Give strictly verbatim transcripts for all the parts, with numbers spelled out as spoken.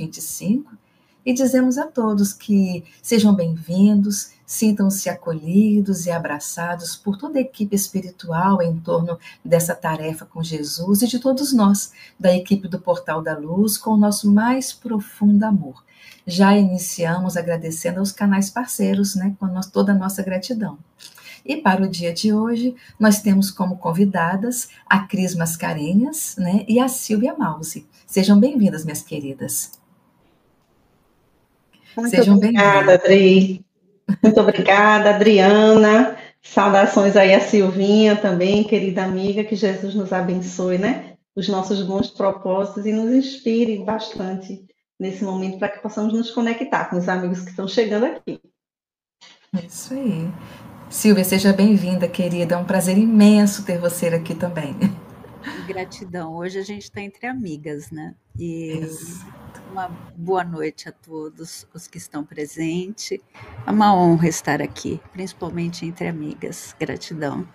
vinte e cinco, e dizemos a todos que sejam bem-vindos, sintam-se acolhidos e abraçados por toda a equipe espiritual em torno dessa tarefa com Jesus e de todos nós, da equipe do Portal da Luz, com o nosso mais profundo amor. Já iniciamos agradecendo aos canais parceiros, né, com toda a nossa gratidão. E para o dia de hoje, nós temos como convidadas a Cris Mascarenhas, né, e a Silvia Mause. Sejam bem-vindas, minhas queridas. Muito Sejam obrigada, Adri. Muito obrigada, Adriana. Saudações aí a Silvinha também, querida amiga. Que Jesus nos abençoe, né? Os nossos bons propósitos e nos inspire bastante nesse momento para que possamos nos conectar com os amigos que estão chegando aqui. Isso aí. Silvia, seja bem-vinda, querida. É um prazer imenso ter você aqui também. Gratidão. Hoje a gente está entre amigas, né? E uma boa noite a todos os que estão presentes. É uma honra estar aqui, principalmente entre amigas. Gratidão.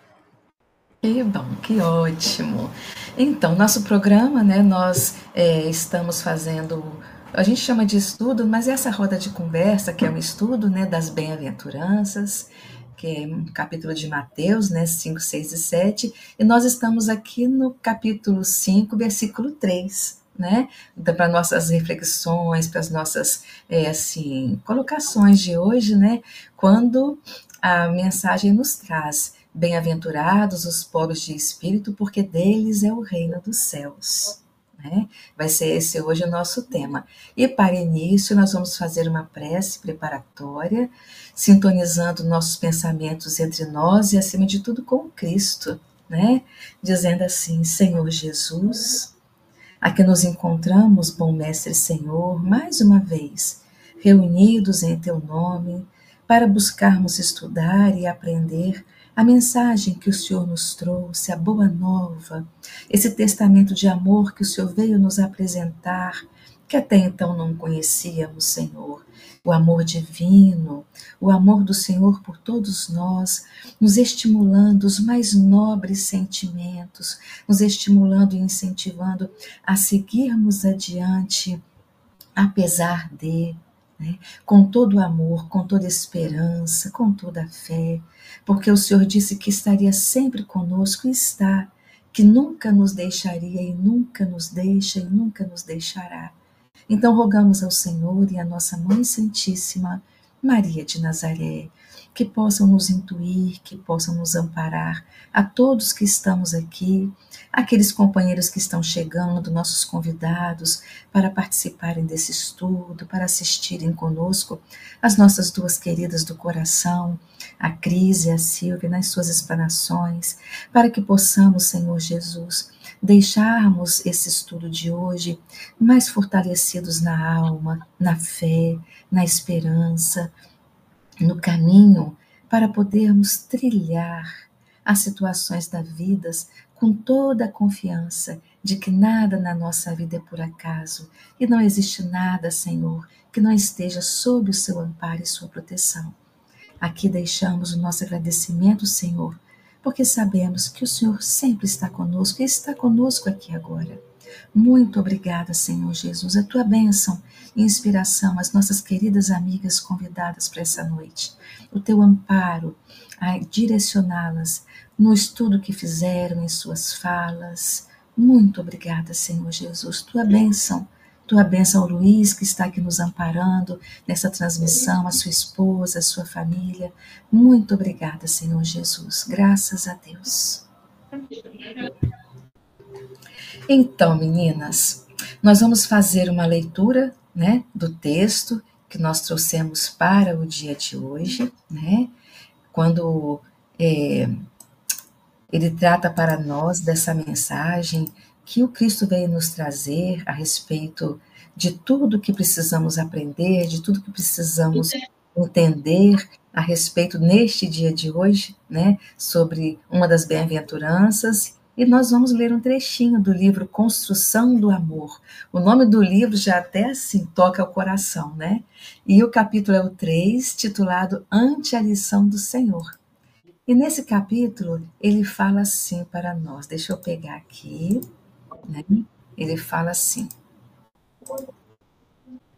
Que bom, que ótimo. Então, nosso programa, né, nós é, estamos fazendo, a gente chama de estudo, mas essa roda de conversa, que é um estudo, né, das bem-aventuranças, que é um capítulo de Mateus, né, cinco, seis e sete, e nós estamos aqui no capítulo cinco, versículo três, né, para nossas reflexões, para as nossas, é, assim, colocações de hoje, né, quando a mensagem nos traz: bem-aventurados os pobres de espírito, porque deles é o reino dos céus. Né? Vai ser esse hoje o nosso tema. E para início, nós vamos fazer uma prece preparatória, sintonizando nossos pensamentos entre nós e, acima de tudo, com Cristo, né? Dizendo assim: Senhor Jesus, aqui nos encontramos, bom Mestre Senhor, mais uma vez, reunidos em Teu nome, para buscarmos estudar e aprender a mensagem que o Senhor nos trouxe, a boa nova, esse testamento de amor que o Senhor veio nos apresentar, que até então não conhecíamos, Senhor. O amor divino, o amor do Senhor por todos nós, nos estimulando os mais nobres sentimentos, nos estimulando e incentivando a seguirmos adiante, apesar de, né, com todo amor, com toda esperança, com toda fé, porque o Senhor disse que estaria sempre conosco e está, que nunca nos deixaria e nunca nos deixa e nunca nos deixará. Então rogamos ao Senhor e à nossa Mãe Santíssima, Maria de Nazaré, que possam nos intuir, que possam nos amparar, a todos que estamos aqui, aqueles companheiros que estão chegando, nossos convidados, para participarem desse estudo, para assistirem conosco, as nossas duas queridas do coração, a Cris e a Silvia, nas suas explanações, para que possamos, Senhor Jesus, deixarmos esse estudo de hoje mais fortalecidos na alma, na fé, na esperança, no caminho para podermos trilhar as situações da vida com toda a confiança de que nada na nossa vida é por acaso e não existe nada, Senhor, que não esteja sob o seu amparo e sua proteção. Aqui deixamos o nosso agradecimento, Senhor, porque sabemos que o Senhor sempre está conosco e está conosco aqui agora. Muito obrigada, Senhor Jesus, a tua bênção e inspiração às nossas queridas amigas convidadas para essa noite. O teu amparo a direcioná-las no estudo que fizeram, em suas falas. Muito obrigada, Senhor Jesus, tua bênção. Tua bênção ao Luiz, que está aqui nos amparando nessa transmissão, a sua esposa, a sua família. Muito obrigada, Senhor Jesus. Graças a Deus. Então, meninas, nós vamos fazer uma leitura, né, do texto que nós trouxemos para o dia de hoje, né, quando é, ele trata para nós dessa mensagem que o Cristo veio nos trazer a respeito de tudo que precisamos aprender, de tudo que precisamos entender a respeito neste dia de hoje, né, sobre uma das bem-aventuranças. E nós vamos ler um trechinho do livro Construção do Amor. O nome do livro já até assim toca o coração, né? E o capítulo é o três, titulado Ante a lição do Senhor. E nesse capítulo ele fala assim para nós, deixa eu pegar aqui, né? Ele fala assim: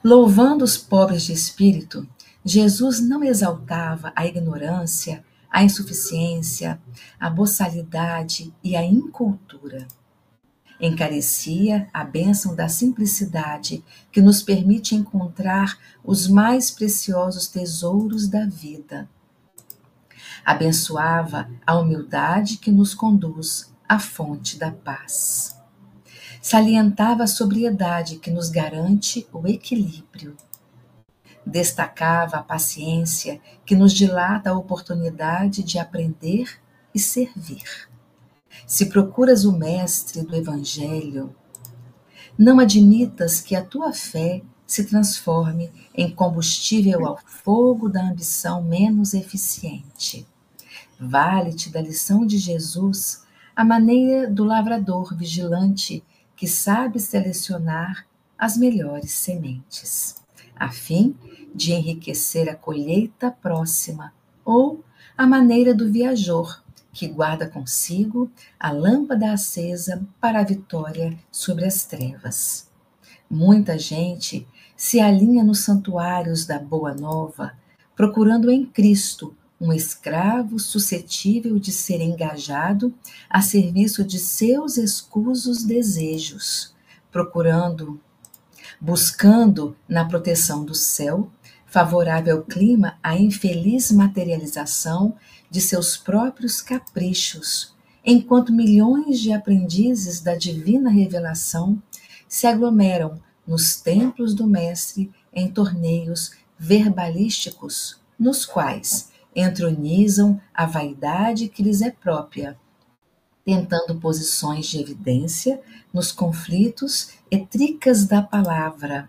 Louvando os pobres de espírito, Jesus não exaltava a ignorância, a insuficiência, a boçalidade e a incultura. Encarecia a bênção da simplicidade que nos permite encontrar os mais preciosos tesouros da vida. Abençoava a humildade que nos conduz à fonte da paz. Salientava a sobriedade que nos garante o equilíbrio. Destacava a paciência que nos dilata a oportunidade de aprender e servir. Se procuras o mestre do Evangelho, não admitas que a tua fé se transforme em combustível ao fogo da ambição menos eficiente. Vale-te da lição de Jesus a maneira do lavrador vigilante que sabe selecionar as melhores sementes, a fim de enriquecer a colheita próxima, ou a maneira do viajor que guarda consigo a lâmpada acesa para a vitória sobre as trevas. Muita gente se alinha nos santuários da Boa Nova, procurando em Cristo um escravo suscetível de ser engajado a serviço de seus escusos desejos, procurando, buscando na proteção do céu, favorável clima à infeliz materialização de seus próprios caprichos, enquanto milhões de aprendizes da divina revelação se aglomeram nos templos do Mestre em torneios verbalísticos, nos quais entronizam a vaidade que lhes é própria, tentando posições de evidência nos conflitos e tricas da palavra.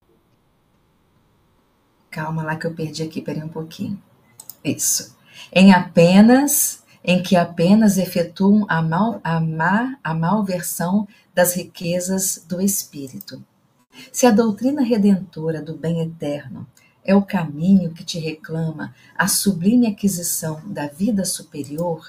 Calma lá que eu perdi aqui, peraí um pouquinho. Isso. Em apenas, em que apenas efetuam a, mal, a, má, a malversão das riquezas do espírito. Se a doutrina redentora do bem eterno é o caminho que te reclama a sublime aquisição da vida superior,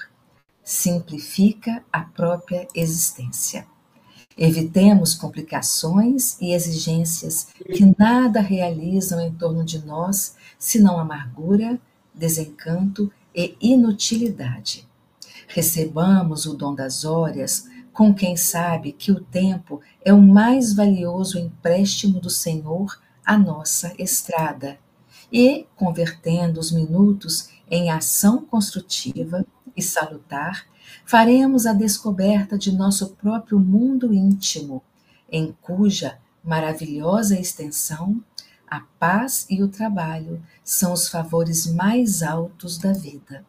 simplifica a própria existência. Evitemos complicações e exigências que nada realizam em torno de nós, senão amargura, desencanto e inutilidade. Recebamos o dom das horas com quem sabe que o tempo é o mais valioso empréstimo do Senhor à nossa estrada, e, convertendo os minutos em ação construtiva e salutar, faremos a descoberta de nosso próprio mundo íntimo, em cuja maravilhosa extensão a paz e o trabalho são os favores mais altos da vida.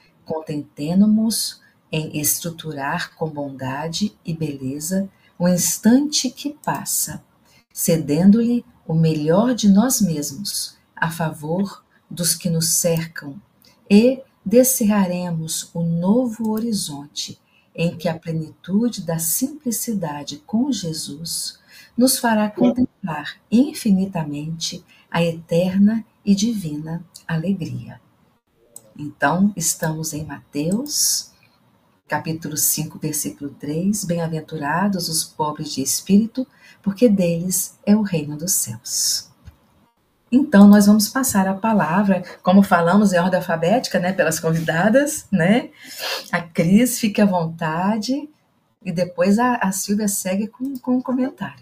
Contentemo-nos em estruturar com bondade e beleza o instante que passa, cedendo-lhe o melhor de nós mesmos a favor dos que nos cercam, e descerraremos o novo horizonte em que a plenitude da simplicidade com Jesus nos fará contemplar infinitamente a eterna e divina alegria. Então, estamos em Mateus, capítulo cinco, versículo três, bem-aventurados os pobres de espírito, porque deles é o reino dos céus. Então, nós vamos passar a palavra, como falamos em ordem alfabética, né, pelas convidadas, né? A Cris, fique à vontade, e depois a, a Silvia segue com, com um comentário.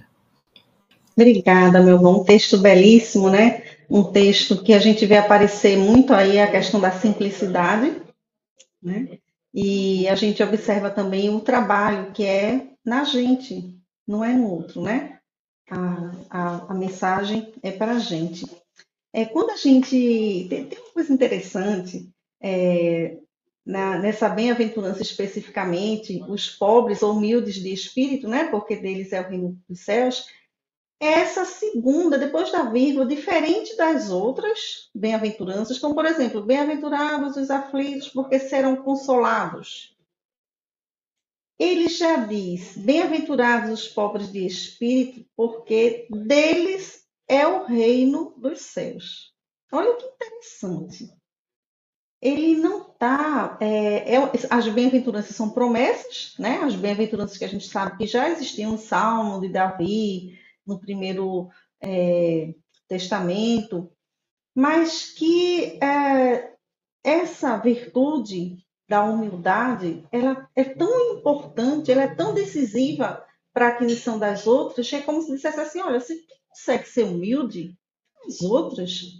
Obrigada, meu bom. Um texto belíssimo, né? Um texto que a gente vê aparecer muito aí a questão da simplicidade, né? E a gente observa também o trabalho que é na gente, não é no outro, né? A, a, a mensagem é para a gente. É, quando a gente... Tem, tem uma coisa interessante, é, na, nessa bem-aventurança especificamente, os pobres ou humildes de espírito, né? Porque deles é o reino dos céus. Essa segunda, depois da vírgula, diferente das outras bem-aventuranças, como, por exemplo, bem-aventurados os aflitos, porque serão consolados. Ele já diz, bem-aventurados os pobres de espírito, porque deles é o reino dos céus. Olha que interessante. Ele não está... É, é, as bem-aventuranças são promessas, né? As bem-aventuranças que a gente sabe que já existiam no Salmo de Davi, no primeiro, é, Testamento, mas que é, essa virtude da humildade, ela é tão importante, ela é tão decisiva para a aquisição das outras, que é como se dissesse assim, olha, se tu consegue ser humilde, as outras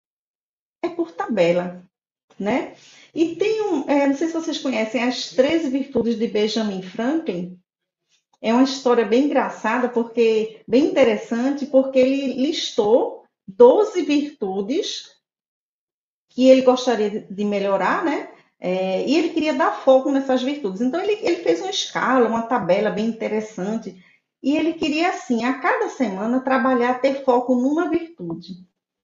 é por tabela, né? E tem um, é, não sei se vocês conhecem, as treze virtudes de Benjamin Franklin. É uma história bem engraçada, porque bem interessante, porque ele listou doze virtudes que ele gostaria de melhorar, né? É, e ele queria dar foco nessas virtudes. Então, ele, ele fez uma escala, uma tabela bem interessante. E ele queria, assim, a cada semana, trabalhar, ter foco numa virtude.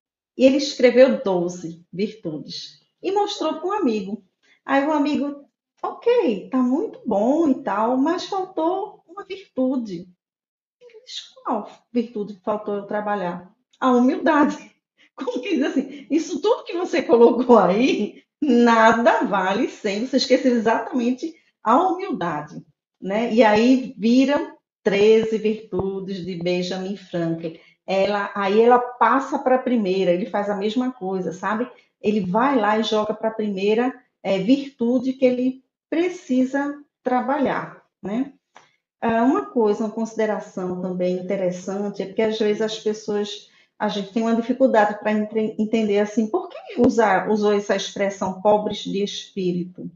E ele escreveu doze virtudes. E mostrou para um amigo. Aí o amigo, ok, tá muito bom e tal, mas faltou uma virtude. Ele disse, qual virtude faltou eu trabalhar? A humildade. Como que diz assim, isso tudo que você colocou aí, nada vale sem você esquecer exatamente a humildade, né? E aí viram treze virtudes de Benjamin Franklin. Ela, aí ela passa para a primeira, ele faz a mesma coisa, sabe? Ele vai lá e joga para a primeira é, virtude que ele precisa trabalhar, né? Ah, uma coisa, uma consideração também interessante é porque às vezes as pessoas, a gente tem uma dificuldade para entender assim, por que usar, usou essa expressão pobres de espírito?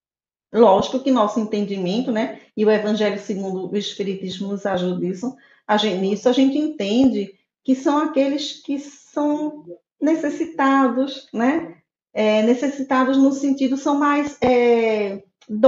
Lógico que nosso entendimento, né, e o Evangelho segundo o Espiritismo nos ajuda nisso, a gente, nisso a gente entende que são aqueles que são necessitados, né, é, necessitados no sentido, são mais é,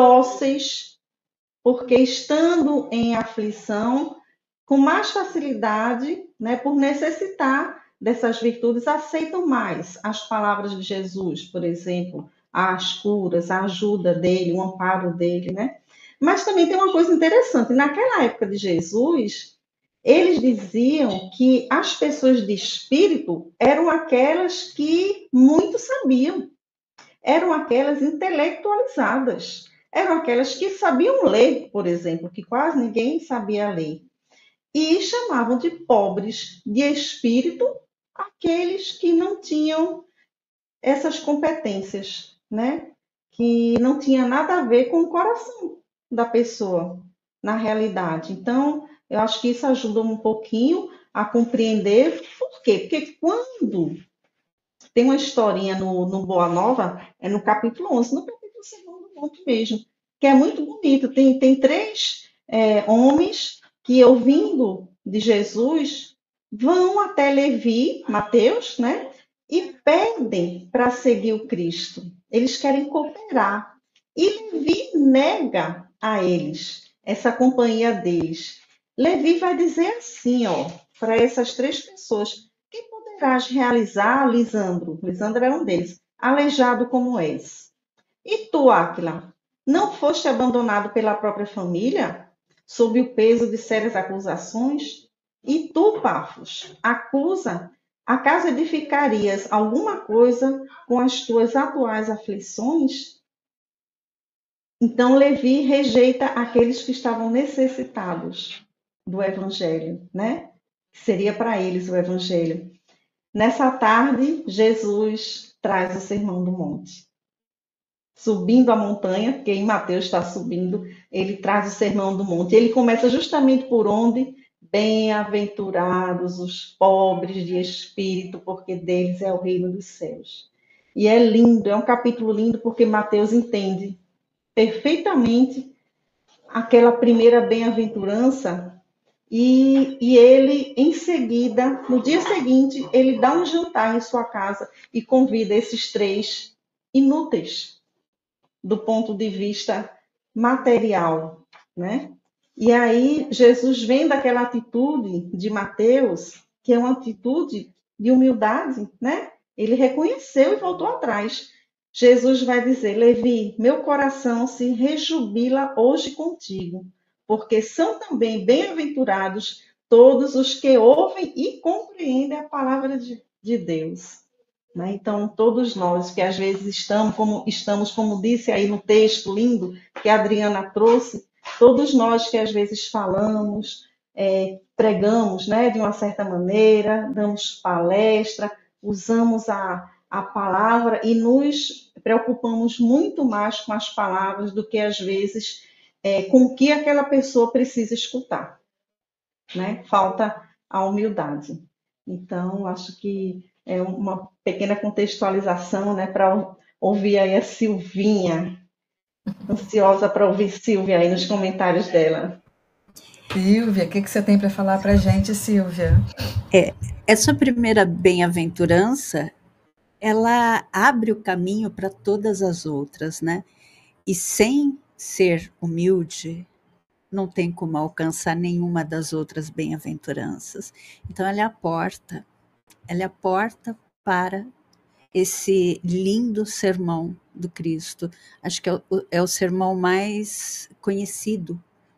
dóceis, porque estando em aflição, com mais facilidade, né, por necessitar dessas virtudes, aceitam mais as palavras de Jesus, por exemplo, as curas, a ajuda dele, o amparo dele, né? Mas também tem uma coisa interessante, naquela época de Jesus, eles diziam que as pessoas de espírito eram aquelas que muito sabiam, eram aquelas intelectualizadas, eram aquelas que sabiam ler, por exemplo, que quase ninguém sabia ler. E chamavam de pobres de espírito aqueles que não tinham essas competências, né? Que não tinha nada a ver com o coração da pessoa, na realidade. Então, eu acho que isso ajuda um pouquinho a compreender por quê. Porque quando tem uma historinha no, no Boa Nova, é no capítulo onze, no capítulo segundo ponto mesmo, que é muito bonito. Tem, tem três é, homens que, ouvindo de Jesus, vão até Levi, Mateus, né? E pedem para seguir o Cristo. Eles querem cooperar. E Levi nega a eles essa companhia deles. Levi vai dizer assim, ó, para essas três pessoas: que poderás realizar, Lisandro? Lisandro era um deles. Aleijado como és. E tu, Áquila, não foste abandonado pela própria família, sob o peso de sérias acusações? E tu, Pafos, acusa, acaso edificarias alguma coisa com as tuas atuais aflições? Então, Levi rejeita aqueles que estavam necessitados do evangelho, né? Seria para eles o evangelho. Nessa tarde, Jesus traz o Sermão do Monte. Subindo a montanha, porque em Mateus está subindo, ele traz o Sermão do Monte. Ele começa justamente por onde? Bem-aventurados os pobres de espírito, porque deles é o reino dos céus. E é lindo, é um capítulo lindo, porque Mateus entende perfeitamente aquela primeira bem-aventurança. E, e ele, em seguida, no dia seguinte, ele dá um jantar em sua casa e convida esses três inúteis do ponto de vista material, né? E aí Jesus vem daquela atitude de Mateus, que é uma atitude de humildade, né? Ele reconheceu e voltou atrás. Jesus vai dizer: Levi, meu coração se rejubila hoje contigo, porque são também bem-aventurados todos os que ouvem e compreendem a palavra de, de Deus. Né? Então, todos nós que às vezes estamos como, estamos, como disse aí no texto lindo que a Adriana trouxe, todos nós que às vezes falamos, é, pregamos, né, de uma certa maneira, damos palestra, usamos a, a palavra e nos preocupamos muito mais com as palavras do que, às vezes, é, com o que aquela pessoa precisa escutar, né? Falta a humildade. Então, acho que é uma pequena contextualização, né, para ouvir aí a Silvinha, ansiosa para ouvir Silvia aí nos comentários dela. Silvia, o que, que você tem para falar para a gente, Silvia? É, essa primeira bem-aventurança, ela abre o caminho para todas as outras, né? E sem ser humilde, não tem como alcançar nenhuma das outras bem-aventuranças. Então, ela é a porta, ela é a porta para esse lindo sermão do Cristo. Acho que é o, é o sermão mais conhecido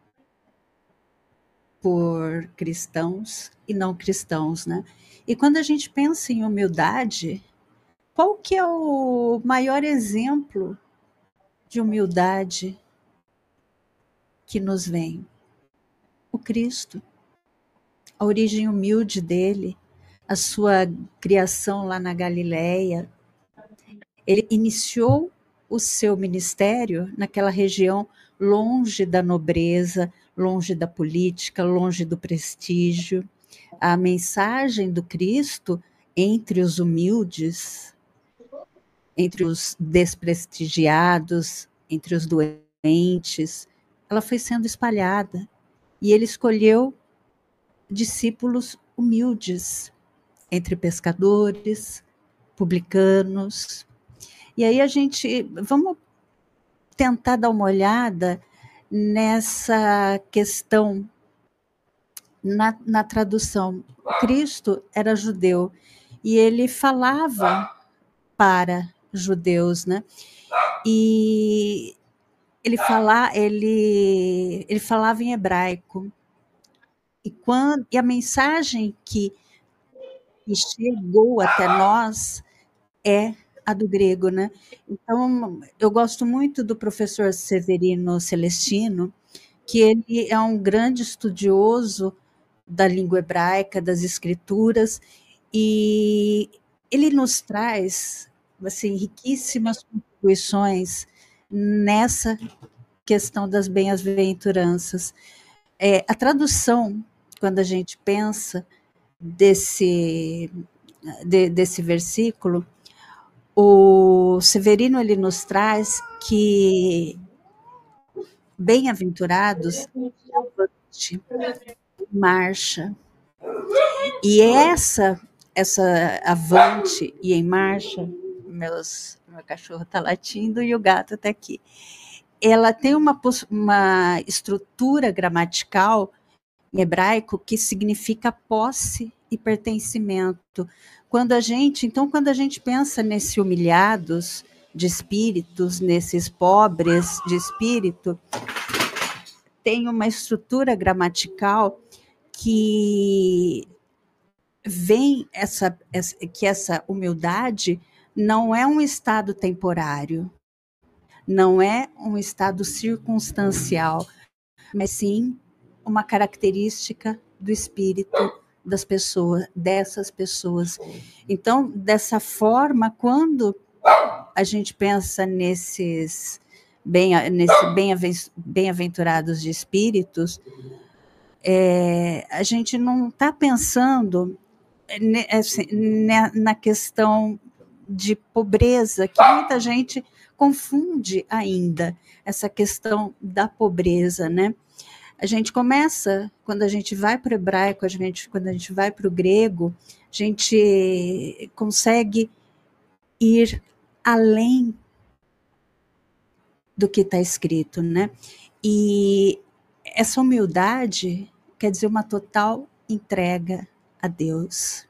por cristãos e não cristãos, né? E quando a gente pensa em humildade, qual que é o maior exemplo de humildade que nos vem? O Cristo. A origem humilde dele, a sua criação lá na Galileia. Ele iniciou o seu ministério naquela região longe da nobreza, longe da política, longe do prestígio. A mensagem do Cristo entre os humildes, entre os desprestigiados, entre os doentes, ela foi sendo espalhada. E ele escolheu discípulos humildes, entre pescadores, publicanos. E aí a gente, vamos tentar dar uma olhada nessa questão na, na tradução. Cristo era judeu e ele falava para judeus, né? E ele, fala, ele, ele falava em hebraico. E, quando, e a mensagem que, que chegou até nós é a do grego, né? Então, eu gosto muito do professor Severino Celestino, que ele é um grande estudioso da língua hebraica, das escrituras, e ele nos traz assim, riquíssimas contribuições nessa questão das bem-aventuranças. É, a tradução, quando a gente pensa desse, de, desse versículo, o Severino ele nos traz que bem-aventurados avante, marcha. E essa, essa avante e em marcha, meus, meu cachorro está latindo e o gato está aqui. Ela tem uma, uma estrutura gramatical em hebraico que significa posse e pertencimento. Quando a gente, então, quando a gente pensa nesses humilhados de espíritos, nesses pobres de espírito, tem uma estrutura gramatical que vem essa, essa, que essa humildade não é um estado temporário, não é um estado circunstancial, mas sim uma característica do espírito das pessoas, dessas pessoas. Então, dessa forma, quando a gente pensa nesses bem, nesse bem-aventurados de espíritos, é, a gente não está pensando assim, na questão de pobreza, que muita gente confunde ainda essa questão da pobreza, né? A gente começa, quando a gente vai para o hebraico, a gente, quando a gente vai para o grego, a gente consegue ir além do que está escrito, né? E essa humildade quer dizer uma total entrega a Deus.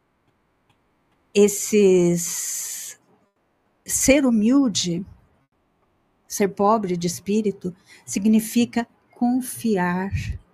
Esses ser humilde, ser pobre de espírito, significa confiar,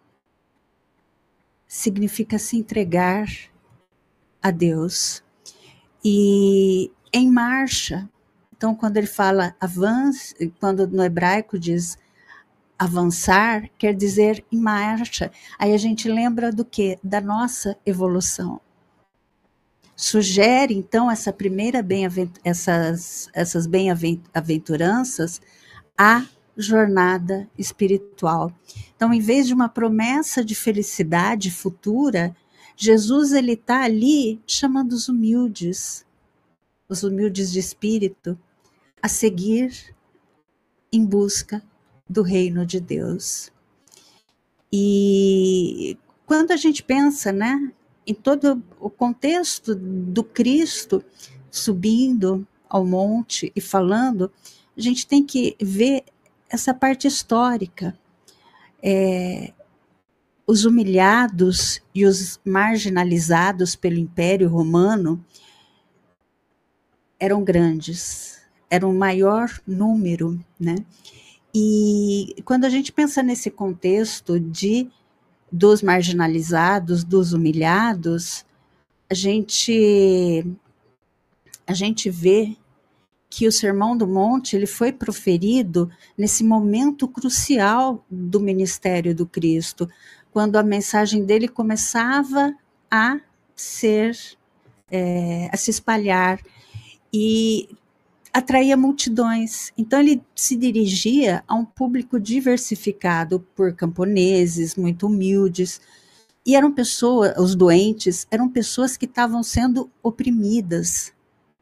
significa se entregar a Deus. E em marcha, então quando ele fala avance, quando no hebraico diz avançar quer dizer em marcha. Aí a gente lembra do quê? Da nossa evolução. Sugere, então, essa primeira bem-aventurança, essas, essas bem-aventuranças, a jornada espiritual. Então, em vez de uma promessa de felicidade futura, Jesus ele está ali chamando os humildes, os humildes de espírito, a seguir em busca do reino de Deus. E quando a gente pensa, né, em todo o contexto do Cristo subindo ao monte e falando, a gente tem que ver essa parte histórica. É, os humilhados e os marginalizados pelo Império Romano eram grandes, eram o maior número, né? E quando a gente pensa nesse contexto de dos marginalizados, dos humilhados, a gente a gente vê que o Sermão do Monte ele foi proferido nesse momento crucial do ministério do Cristo, quando a mensagem dele começava a ser, é, a se espalhar e atraía multidões. Então ele se dirigia a um público diversificado por camponeses, muito humildes, e eram pessoas, os doentes, eram pessoas que estavam sendo oprimidas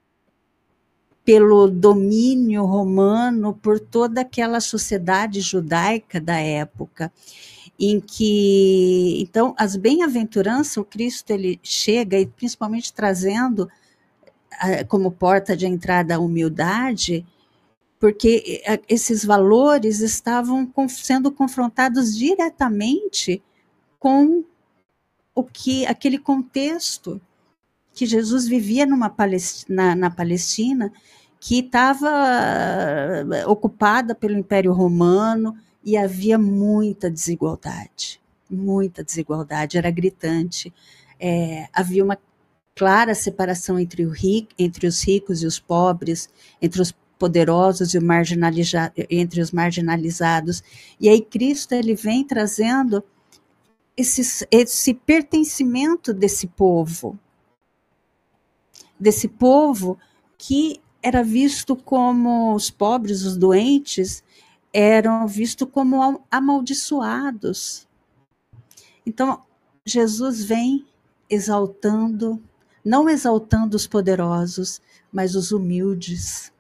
pelo domínio romano, por toda aquela sociedade judaica da época, em que, então, as bem-aventuranças, o Cristo ele chega, e principalmente trazendo como porta de entrada a humildade, porque esses valores estavam sendo confrontados diretamente com o que, aquele contexto que Jesus vivia numa Palestina, na, na Palestina, que estava ocupada pelo Império Romano, e havia muita desigualdade, muita desigualdade, era gritante, é, havia uma clara separação entre, o rico, entre os ricos e os pobres, entre os poderosos e o marginaliza, entre os marginalizados. E aí Cristo ele vem trazendo esse, esse pertencimento desse povo, desse povo que era visto como os pobres, os doentes, eram vistos como amaldiçoados. Então, Jesus vem exaltando, não exaltando os poderosos, mas os humildes,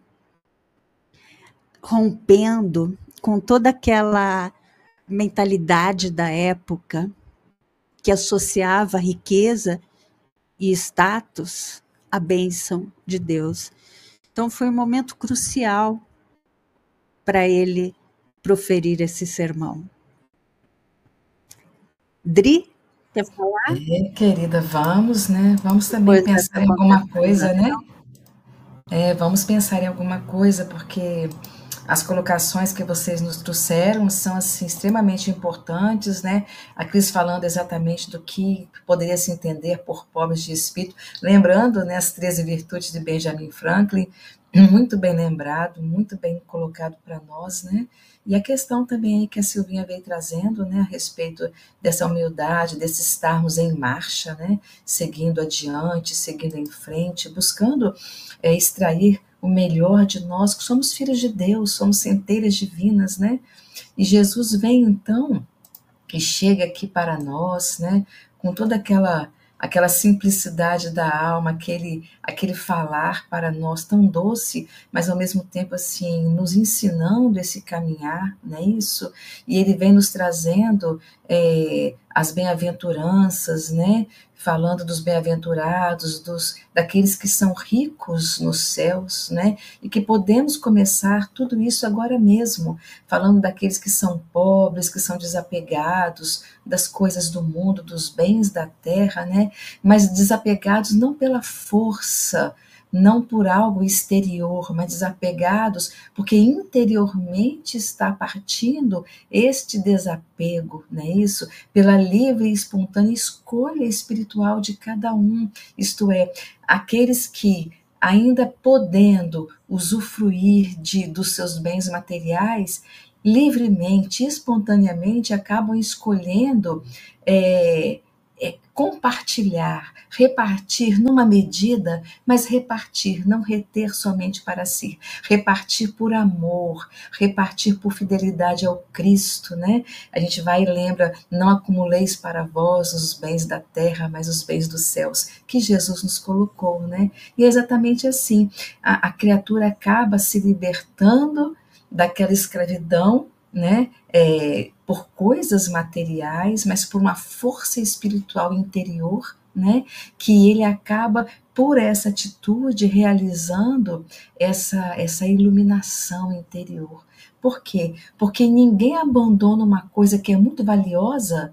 rompendo com toda aquela mentalidade da época que associava riqueza e status à bênção de Deus. Então foi um momento crucial para ele proferir esse sermão. Dri, quer falar? É, querida, vamos, né? Vamos também Depois pensar em alguma coisa, né? É, vamos pensar em alguma coisa, porque as colocações que vocês nos trouxeram são assim, extremamente importantes, né? A Cris falando exatamente do que poderia se entender por pobres de espírito, lembrando, né, as treze virtudes de Benjamin Franklin, muito bem lembrado, muito bem colocado para nós, né? E a questão também que a Silvinha veio trazendo, né, a respeito dessa humildade, desse estarmos em marcha, né, seguindo adiante, seguindo em frente, buscando é, extrair o melhor de nós, que somos filhos de Deus, somos centelhas divinas, né? E Jesus vem então, que chega aqui para nós, né, com toda aquela aquela simplicidade da alma, aquele, aquele falar para nós tão doce, mas ao mesmo tempo assim, nos ensinando esse caminhar, não é isso? E ele vem nos trazendo é, as bem-aventuranças, né? Falando dos bem-aventurados, dos, daqueles que são ricos nos céus, né? E que podemos começar tudo isso agora mesmo, falando daqueles que são pobres, que são desapegados das coisas do mundo, dos bens da terra, né? Mas desapegados não pela força, não por algo exterior, mas desapegados porque interiormente está partindo este desapego, não é isso? Pela livre e espontânea escolha espiritual de cada um, isto é, aqueles que ainda podendo usufruir de, dos seus bens materiais, livremente, espontaneamente, acabam escolhendo é, é, compartilhar, repartir numa medida, mas repartir, não reter somente para si, repartir por amor, repartir por fidelidade ao Cristo, né? A gente vai e lembra, não acumuleis para vós os bens da terra, mas os bens dos céus, que Jesus nos colocou, né? E é exatamente assim, a, a criatura acaba se libertando daquela escravidão, né? É, por coisas materiais, mas por uma força espiritual interior, né? Que ele acaba, por essa atitude, realizando essa, essa iluminação interior. Por quê? Porque ninguém abandona uma coisa que é muito valiosa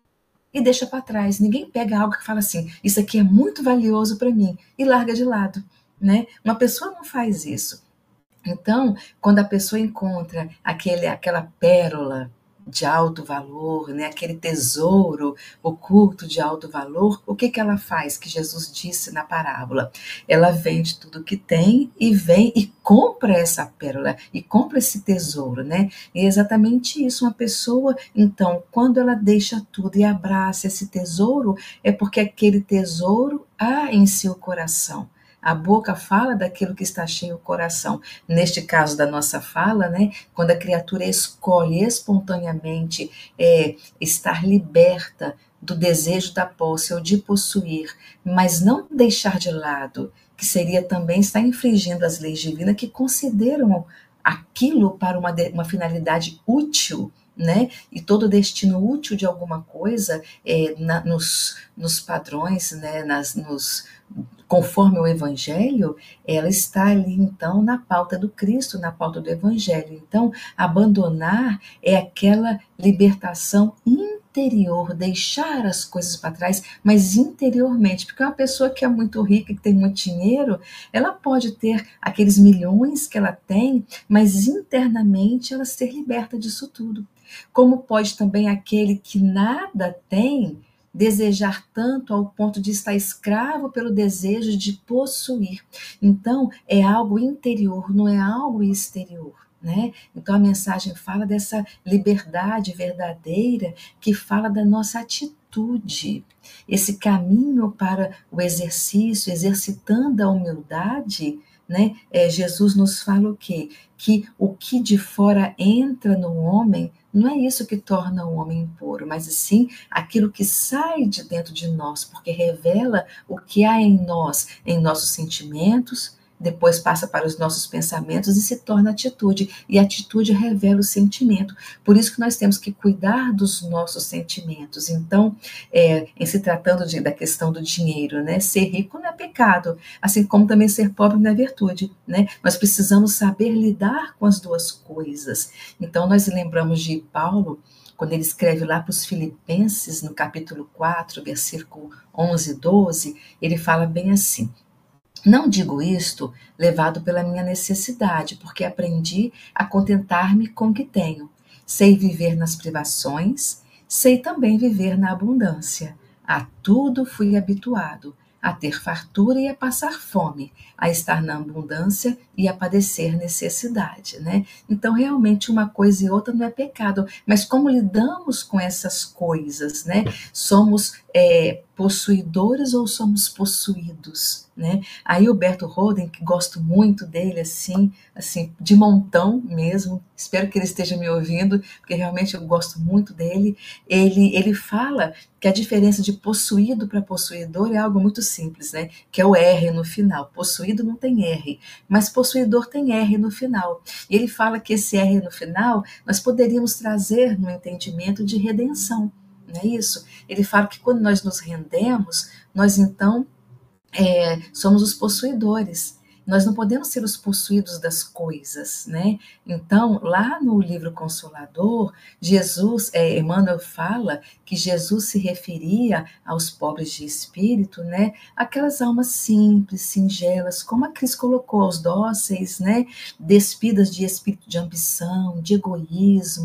e deixa para trás. Ninguém pega algo que fala assim, isso aqui é muito valioso para mim, e larga de lado, né? Uma pessoa não faz isso. Então, quando a pessoa encontra aquele, aquela pérola de alto valor, né, aquele tesouro oculto de alto valor, o que, que ela faz, que Jesus disse na parábola? Ela vende tudo que tem e vem e compra essa pérola, e compra esse tesouro, né? E é exatamente isso, uma pessoa, então, quando ela deixa tudo e abraça esse tesouro, é porque aquele tesouro há em seu coração. A boca fala daquilo que está cheio o coração. Neste caso da nossa fala, né, quando a criatura escolhe espontaneamente é, estar liberta do desejo da posse ou de possuir, mas não deixar de lado, que seria também estar infringindo as leis divinas que consideram aquilo para uma, uma finalidade útil, né? E todo destino útil de alguma coisa é, na, nos, nos padrões, né? Nas, nos, conforme o Evangelho, ela está ali então na pauta do Cristo, na pauta do Evangelho. Então, abandonar é aquela libertação interior, deixar as coisas para trás, mas interiormente, porque uma pessoa que é muito rica, que tem muito dinheiro, ela pode ter aqueles milhões que ela tem, mas internamente ela ser liberta disso tudo. Como pode também aquele que nada tem desejar tanto ao ponto de estar escravo pelo desejo de possuir. Então, é algo interior, não é algo exterior, né? Então, a mensagem fala dessa liberdade verdadeira, que fala da nossa atitude. Esse caminho para o exercício, exercitando a humildade, né? É, Jesus nos fala o quê? Que o que de fora entra no homem não é isso que torna o homem impuro, mas sim aquilo que sai de dentro de nós, porque revela o que há em nós, em nossos sentimentos, depois passa para os nossos pensamentos e se torna atitude, e a atitude revela o sentimento. Por isso que nós temos que cuidar dos nossos sentimentos. Então, é, em se tratando de, da questão do dinheiro, né, ser rico não é pecado, assim como também ser pobre não é virtude, né? Nós precisamos saber lidar com as duas coisas. Então, nós lembramos de Paulo, quando ele escreve lá para os Filipenses, no capítulo quatro, versículo onze e doze, ele fala bem assim: não digo isto levado pela minha necessidade, porque aprendi a contentar-me com o que tenho. Sei viver nas privações, sei também viver na abundância. A tudo fui habituado, a ter fartura e a passar fome, a estar na abundância e a padecer necessidade, né? Então, realmente, uma coisa e outra não é pecado, mas como lidamos com essas coisas, né? Somos é, possuidores ou somos possuídos, né? Aí o Berto Roden, que gosto muito dele, assim, assim, de montão mesmo, espero que ele esteja me ouvindo, porque realmente eu gosto muito dele, ele, ele fala que a diferença de possuído para possuidor é algo muito simples, né? Que é o R no final. Possuído não tem R, mas possuidor tem R no final. E ele fala que esse R no final nós poderíamos trazer no entendimento de redenção, não é isso? Ele fala que quando nós nos rendemos, nós então é, somos os possuidores. Nós não podemos ser os possuídos das coisas, né? Então, lá no livro Consolador, Jesus, é, Emmanuel fala que Jesus se referia aos pobres de espírito, né? Aquelas almas simples, singelas, como a Cris colocou, aos dóceis, né? Despidas de espírito de ambição, de egoísmo,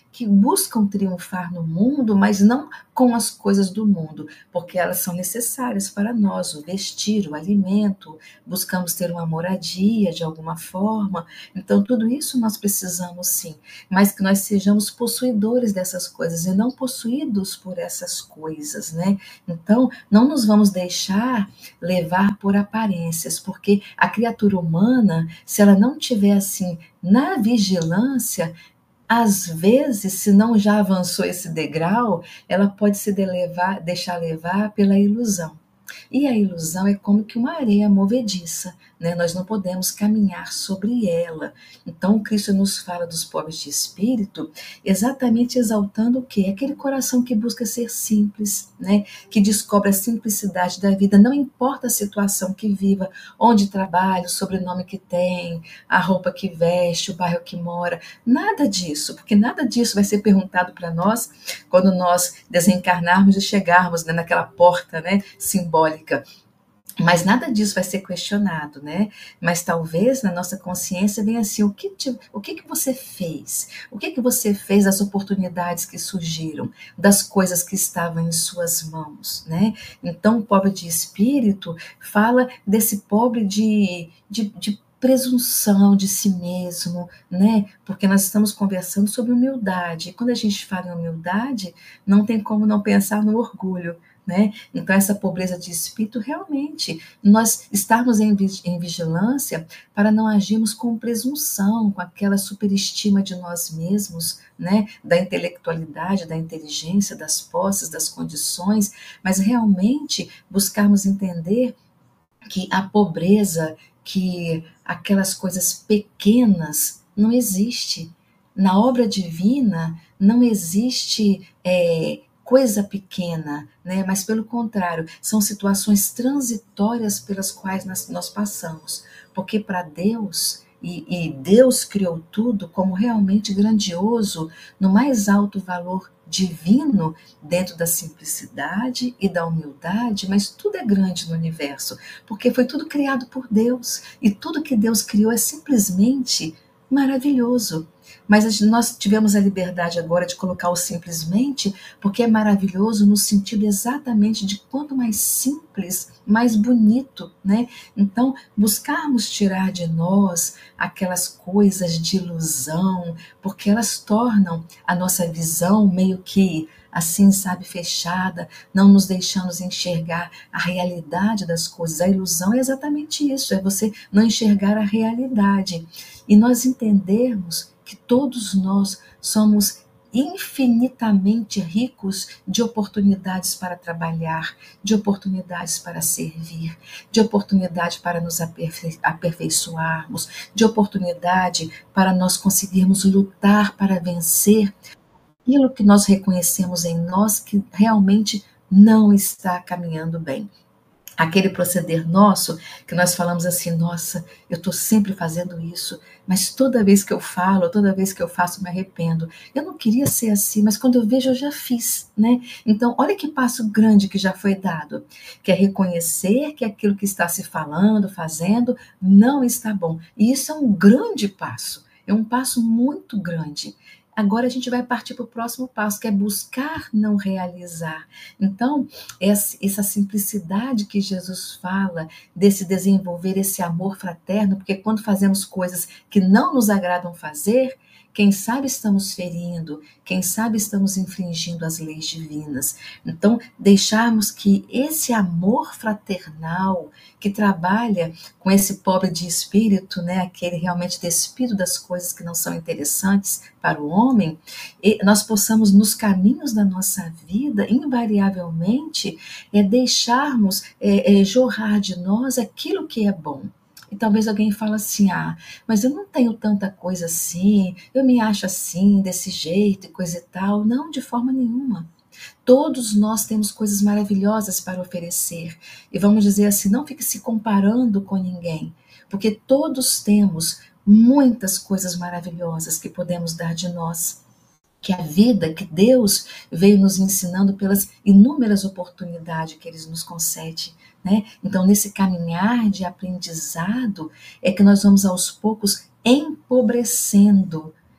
que buscam triunfar no mundo, mas não com as coisas do mundo, porque elas são necessárias para nós, o vestir, o alimento, buscamos ter uma moradia de alguma forma, então tudo isso nós precisamos sim, mas que nós sejamos possuidores dessas coisas e não possuídos por essas coisas, né? Então, não nos vamos deixar levar por aparências, porque a criatura humana, se ela não tiver assim na vigilância, às vezes, se não já avançou esse degrau, ela pode se levar, deixar levar pela ilusão. E a ilusão é como que uma areia movediça, né? Nós não podemos caminhar sobre ela. Então, o Cristo nos fala dos pobres de espírito, exatamente exaltando o quê? Aquele coração que busca ser simples, né? Que descobre a simplicidade da vida, não importa a situação que viva, onde trabalha, o sobrenome que tem, a roupa que veste, o bairro que mora, nada disso, porque nada disso vai ser perguntado para nós quando nós desencarnarmos e chegarmos, né, naquela porta, né, simbólica. Mas nada disso vai ser questionado, né? Mas talvez na nossa consciência venha assim, o que, te, o que, que você fez? O que, que você fez das oportunidades que surgiram, das coisas que estavam em suas mãos, né? Então, o pobre de espírito fala desse pobre de, de, de presunção de si mesmo, né? Porque nós estamos conversando sobre humildade. E quando a gente fala em humildade, não tem como não pensar no orgulho, né? Então, essa pobreza de espírito, realmente, nós estarmos em, em vigilância para não agirmos com presunção, com aquela superestima de nós mesmos, né? Da intelectualidade, da inteligência, das posses, das condições, mas realmente buscarmos entender que a pobreza, que aquelas coisas pequenas não existe. Na obra divina não existe é, coisa pequena, né? Mas pelo contrário, são situações transitórias pelas quais nós, nós passamos. Porque para Deus, e, e Deus criou tudo como realmente grandioso, no mais alto valor divino, dentro da simplicidade e da humildade, mas tudo é grande no universo, porque foi tudo criado por Deus, e tudo que Deus criou é simplesmente maravilhoso. Mas nós tivemos a liberdade agora de colocar o simplesmente, porque é maravilhoso no sentido exatamente de quanto mais simples, mais bonito, né? Então, buscarmos tirar de nós aquelas coisas de ilusão, porque elas tornam a nossa visão meio que assim, sabe, fechada, não nos deixando enxergar a realidade das coisas. A ilusão é exatamente isso, é você não enxergar a realidade. E nós entendermos que todos nós somos infinitamente ricos de oportunidades para trabalhar, de oportunidades para servir, de oportunidade para nos aperfei- aperfeiçoarmos, de oportunidade para nós conseguirmos lutar para vencer aquilo que nós reconhecemos em nós que realmente não está caminhando bem. Aquele proceder nosso, que nós falamos assim, nossa, eu estou sempre fazendo isso, mas toda vez que eu falo, toda vez que eu faço, me arrependo. Eu não queria ser assim, mas quando eu vejo, eu já fiz, né? Então, olha que passo grande que já foi dado, que é reconhecer que aquilo que está se falando, fazendo, não está bom. E isso é um grande passo, é um passo muito grande. Agora a gente vai partir para o próximo passo, que é buscar não realizar. Então, essa simplicidade que Jesus fala, desse desenvolver esse amor fraterno, porque quando fazemos coisas que não nos agradam fazer, quem sabe estamos ferindo, quem sabe estamos infringindo as leis divinas. Então, deixarmos que esse amor fraternal, que trabalha com esse pobre de espírito, né, aquele realmente despido das coisas que não são interessantes para o homem, e nós possamos, nos caminhos da nossa vida, invariavelmente, é, deixarmos é, é, jorrar de nós aquilo que é bom. E talvez alguém fale assim, ah, mas eu não tenho tanta coisa assim, eu me acho assim, desse jeito e coisa e tal. Não, de forma nenhuma. Todos nós temos coisas maravilhosas para oferecer. E vamos dizer assim, não fique se comparando com ninguém, porque todos temos muitas coisas maravilhosas que podemos dar de nós. Que a vida, que Deus veio nos ensinando pelas inúmeras oportunidades que Ele nos concede, né? Então, nesse caminhar de aprendizado, é que nós vamos aos poucos empobrecendo,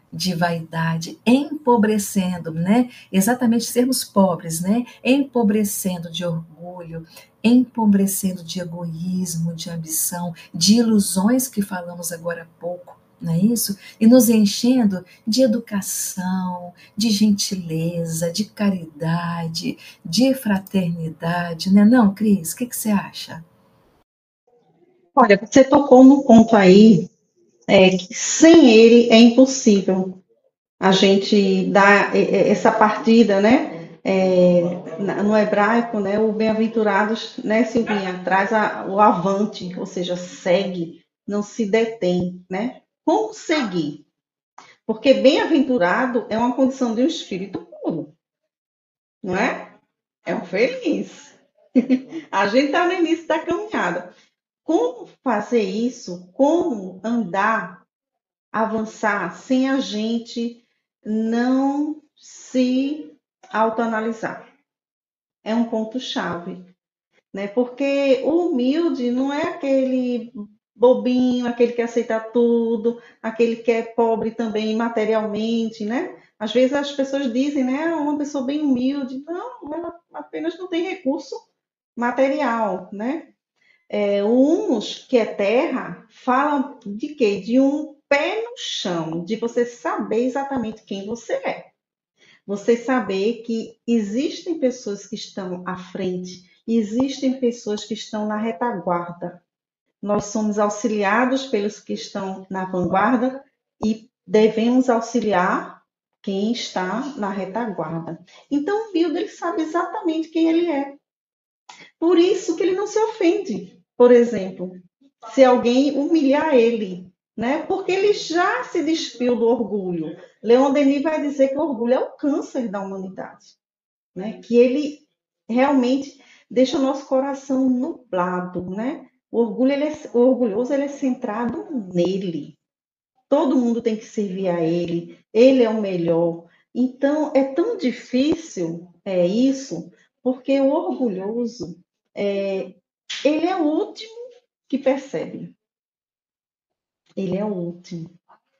de vaidade, empobrecendo, né? Exatamente sermos pobres, né? Empobrecendo de orgulho, empobrecendo de egoísmo, de ambição, de ilusões que falamos agora há pouco, não é isso? E nos enchendo de educação, de gentileza, de caridade, de fraternidade, né? Não, Cris, o que, que você acha? Olha, você tocou no ponto aí, é, que sem ele é impossível a gente dar é, é, essa partida, né? É, na- no hebraico, né? O bem-aventurados, né, Silvinha, traz a- o avante, ou seja, segue, não se detém, né? Como seguir? Porque bem-aventurado é uma condição de um espírito puro, não é? É um feliz. A gente está no início da caminhada. Como fazer isso? Como andar, avançar sem a gente não se autoanalisar? É um ponto-chave, né? Porque o humilde não é aquele bobinho, aquele que aceita tudo, aquele que é pobre também materialmente, né? Às vezes as pessoas dizem, né, "Ah, uma pessoa bem humilde". Não, ela apenas não tem recurso material, né? É, o humus, que é terra, fala de quê? De um pé no chão, de você saber exatamente quem você é. Você saber que existem pessoas que estão à frente, existem pessoas que estão na retaguarda. Nós somos auxiliados pelos que estão na vanguarda e devemos auxiliar quem está na retaguarda. Então, o Bildo, ele sabe exatamente quem ele é. Por isso que ele não se ofende, por exemplo, se alguém humilhar ele, né? Porque ele já se despiu do orgulho. Leon Denis vai dizer que o orgulho é o câncer da humanidade, né? Que ele realmente deixa o nosso coração nublado, né? O orgulho, ele é, o orgulhoso, ele é centrado nele. Todo mundo tem que servir a ele. Ele é o melhor. Então, é tão difícil é isso, porque o orgulhoso, é, ele é o último que percebe. Ele é o último.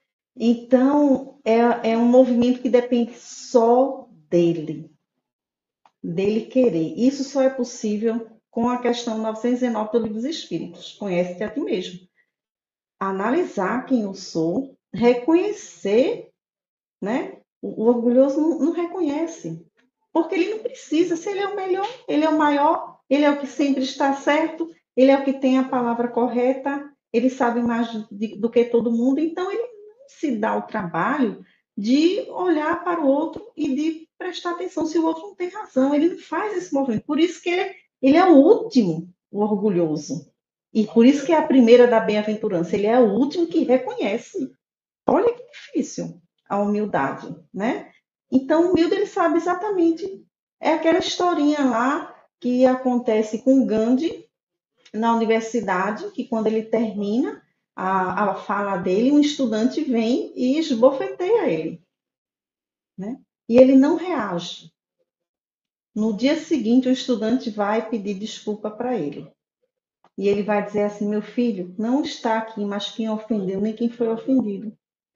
Então, é, é um movimento que depende só dele, dele querer. Isso só é possível com a questão novecentos e dezenove do Livro dos Espíritos. Conhece-te a ti mesmo. Analisar quem eu sou, reconhecer, né? O, o orgulhoso não, não reconhece, porque ele não precisa. Se ele é o melhor, ele é o maior, ele é o que sempre está certo, ele é o que tem a palavra correta, ele sabe mais de- do que todo mundo, então ele não se dá o trabalho de olhar para o outro e de prestar atenção se o outro não tem razão. Ele não faz esse movimento. Por isso que ele, ele é o último, o orgulhoso. E por isso que é a primeira da bem-aventurança. Ele é o último que reconhece. Olha que difícil a humildade, né? Então, o humilde, ele sabe exatamente. É aquela historinha lá que acontece com o Gandhi na universidade, que quando ele termina a, a fala dele, um estudante vem e esbofeteia ele, né? E ele não reage. No dia seguinte, o estudante vai pedir desculpa para ele. E ele vai dizer assim: meu filho, não está aqui, mas quem ofendeu, nem quem foi ofendido.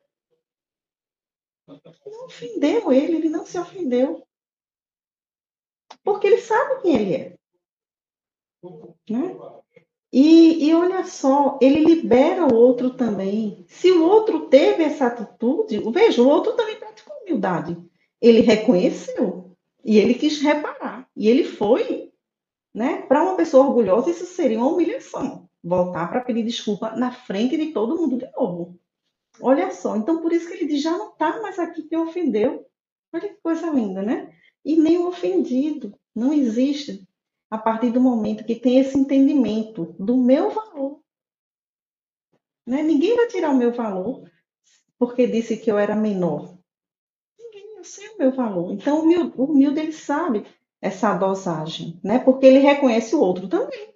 Não ofendeu ele, ele não se ofendeu. Porque ele sabe quem ele é, né? E, e olha só, ele libera o outro também. Se o outro teve essa atitude, veja, o outro também praticou humildade. Ele reconheceu e ele quis reparar. E ele foi, né? Para uma pessoa orgulhosa, isso seria uma humilhação. Voltar para pedir desculpa na frente de todo mundo de novo. Olha só, então por isso que ele diz, já não está mais aqui quem ofendeu. Olha que coisa linda, né? E nem o ofendido. Não existe a partir do momento que tem esse entendimento do meu valor. Né? Ninguém vai tirar o meu valor porque disse que eu era menor. Ninguém, eu sei o meu valor. Então, o humilde, o humilde ele sabe essa dosagem, né? Porque ele reconhece o outro também.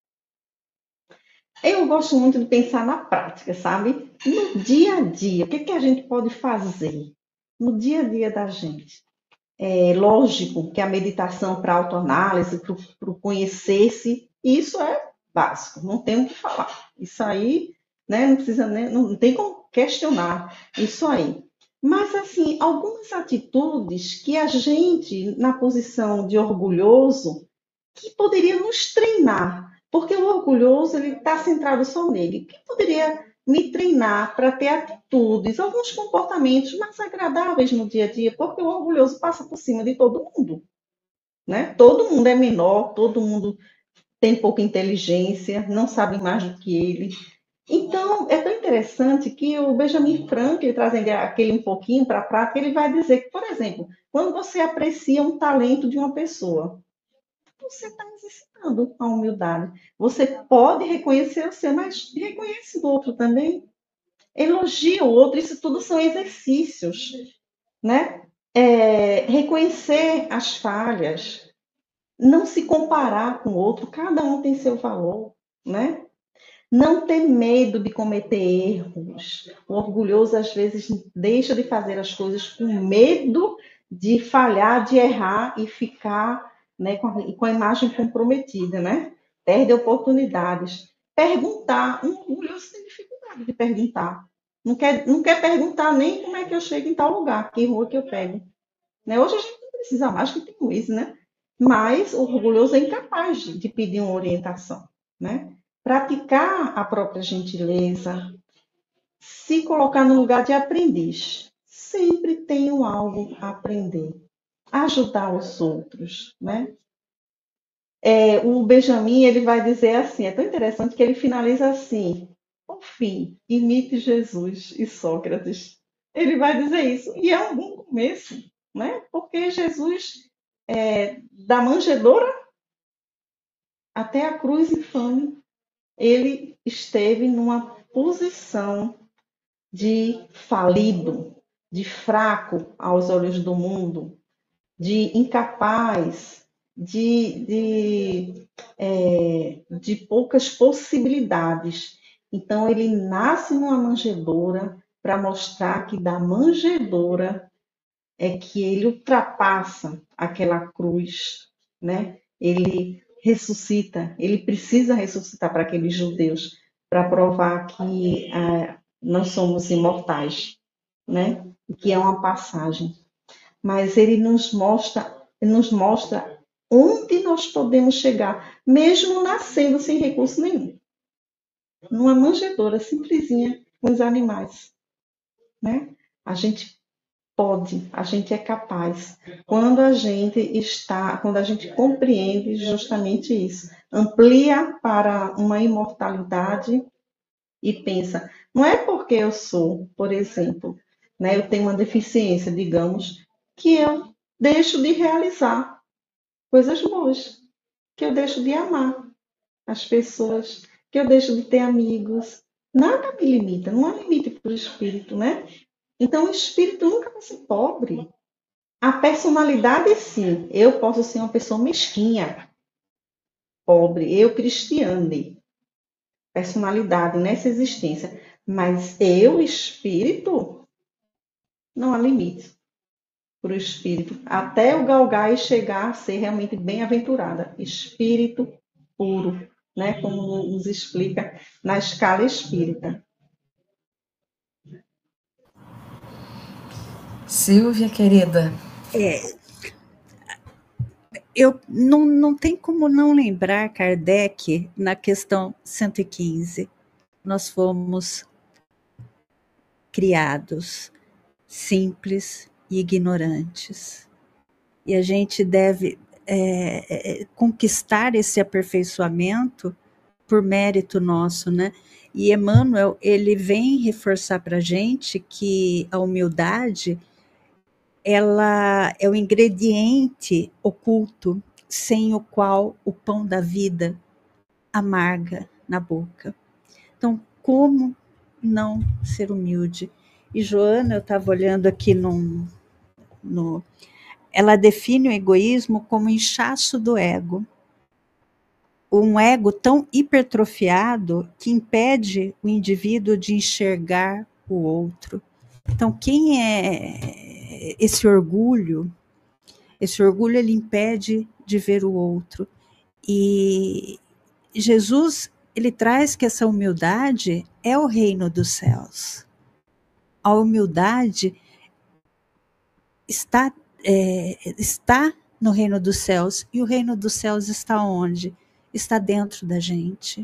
Eu gosto muito de pensar na prática, sabe? No dia a dia, o que, que a gente pode fazer no dia a dia da gente? É lógico que a meditação para autoanálise, para o conhecer-se, isso é básico, não tem o que falar. Isso aí, né, não precisa nem, não tem como questionar isso aí. Mas, assim, algumas atitudes que a gente, na posição de orgulhoso, que poderia nos treinar, porque o orgulhoso ele está centrado só nele. Que poderia me treinar para ter atitudes, alguns comportamentos mais agradáveis no dia a dia, porque o orgulhoso passa por cima de todo mundo, né? Todo mundo é menor, todo mundo tem pouca inteligência, não sabe mais do que ele. Então, é tão interessante que o Benjamin Franklin, trazendo aquele um pouquinho para a prática, ele vai dizer que, por exemplo, quando você aprecia um talento de uma pessoa, você está exercitando a humildade. Você pode reconhecer o seu, mas reconhece do outro também. Elogia o outro, isso tudo são exercícios, né? É, reconhecer as falhas, não se comparar com o outro, cada um tem seu valor, né? Não ter medo de cometer erros. O orgulhoso, às vezes, deixa de fazer as coisas com medo de falhar, de errar e ficar, né, com, a, com a imagem comprometida, né? Perde oportunidades. Perguntar. Um orgulhoso tem dificuldade de perguntar. Não quer, não quer perguntar nem como é que eu chego em tal lugar, que rua que eu pego. Né? Hoje a gente não precisa mais, que tem o Waze, né? Mas o orgulhoso é incapaz de pedir uma orientação, né? Praticar a própria gentileza, se colocar no lugar de aprendiz. Sempre tenho algo a aprender. Ajudar os outros, né? É, o Benjamin, ele vai dizer assim, é tão interessante que ele finaliza assim, por fim, imite Jesus e Sócrates. Ele vai dizer isso, e é um bom começo, né? Porque Jesus, é, da manjedoura até a cruz infame, ele esteve numa posição de falido, de fraco aos olhos do mundo, de incapaz, de, de, é, de poucas possibilidades. Então, ele nasce numa manjedoura para mostrar que da manjedoura é que ele ultrapassa aquela cruz, né? Ele ressuscita, ele precisa ressuscitar para aqueles judeus, para provar que ah, nós somos imortais, né? Que é uma passagem. Mas ele nos mostra, nos mostra onde nós podemos chegar, mesmo nascendo sem recurso nenhum. Numa manjedoura simplesinha com os animais, né? A gente pode, a gente é capaz. Quando a gente está, quando a gente compreende justamente isso, amplia para uma imortalidade e pensa, não é porque eu sou, por exemplo, né, eu tenho uma deficiência, digamos, que eu deixo de realizar coisas boas, que eu deixo de amar as pessoas, que eu deixo de ter amigos. Nada me limita, não há limite para o espírito, né? Então, o espírito nunca vai ser pobre. A personalidade, sim. Eu posso ser uma pessoa mesquinha, pobre, eu cristiane, personalidade nessa existência. Mas eu, espírito, não há limite para o espírito. Até o galgar e chegar a ser realmente bem-aventurada. Espírito puro, né? Como nos explica na escala espírita. Silvia, querida. É, eu não, não tem como não lembrar Kardec na questão cento e quinze. Nós fomos criados simples e ignorantes. E a gente deve é, é, conquistar esse aperfeiçoamento por mérito nosso, né? E Emmanuel, ele vem reforçar para a gente que a humildade, ela é o ingrediente oculto sem o qual o pão da vida amarga na boca. Então, como não ser humilde? E Joana, eu estava olhando aqui no, no... Ela define o egoísmo como inchaço do ego. Um ego tão hipertrofiado que impede o indivíduo de enxergar o outro. Então, quem é esse orgulho? Esse orgulho, ele impede de ver o outro. E Jesus, ele traz que essa humildade é o reino dos céus. A humildade está, é, está no reino dos céus. E o reino dos céus está onde? Está dentro da gente.